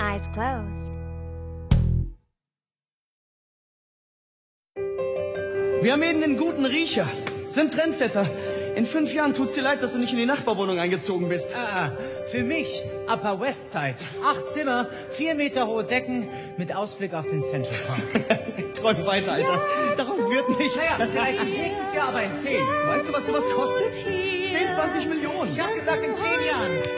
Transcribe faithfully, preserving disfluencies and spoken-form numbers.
eyes closed. Wir haben eben einen guten Riecher. Sind Trendsetter. In fünf Jahren tut's dir leid, dass du nicht in die Nachbarwohnung eingezogen bist. Ah, für mich Upper West Side. Acht Zimmer, vier Meter hohe Decken mit Ausblick auf den Central Park. Träum weiter, Alter. Ja, Daraus wird nichts. Naja, vielleicht nicht nächstes Jahr, aber in zehn. Weißt du, was sowas kostet? zehn, zwanzig Millionen. Ich hab gesagt in zehn Jahren.